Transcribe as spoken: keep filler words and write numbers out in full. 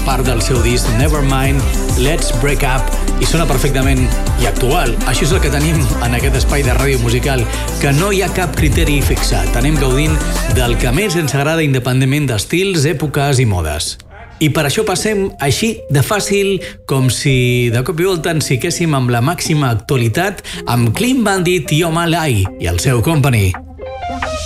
part del seu disc Nevermind, Let's Break Up, i sona perfectament i actual. Això és el que tenim en aquest espai de ràdio musical, que no hi ha cap criteri fixat. Anem gaudint del que més ens agrada independentment d'estils, èpoques i modes. I per això passem així de fàcil, com si de cop i volta ens fiquéssim amb la màxima actualitat amb Clean Bandit i Omalai i el seu company.